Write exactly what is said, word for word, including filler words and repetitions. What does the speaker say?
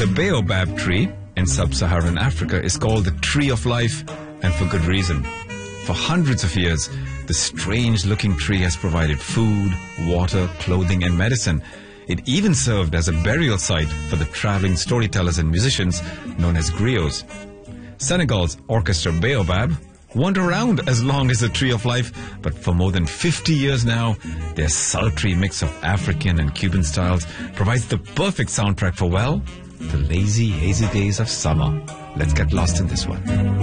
baobab tree in sub-Saharan Africa is called the tree of life, and for good reason. For hundreds of years, the strange-looking tree has provided food, water, clothing, and medicine. It even served as a burial site for the traveling storytellers and musicians known as griots. Senegal's Orchestra Baobab weren't around as long as the Tree of Life, but for more than fifty years now, their sultry mix of African and Cuban styles provides the perfect soundtrack for, well, the lazy, hazy days of summer. Let's get lost in this one.